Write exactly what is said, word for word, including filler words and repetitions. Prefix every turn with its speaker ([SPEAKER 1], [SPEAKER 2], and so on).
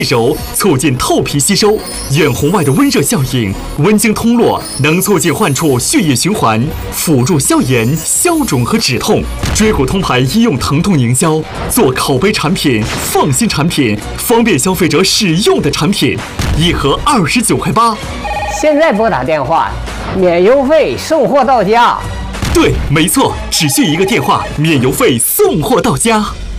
[SPEAKER 1] 揉促进透皮吸收，远红外的温热效应，温经通络，能促进患处血液循环，辅助消炎、消肿和止痛。椎骨通牌医用疼痛营销，做口碑产品、放心产品、方便消费者使用的产品，一盒二十九块八。
[SPEAKER 2] 现在拨打电话，免邮费，送货到家。
[SPEAKER 1] 对，没错，只需一个电话，免邮费，送货到家。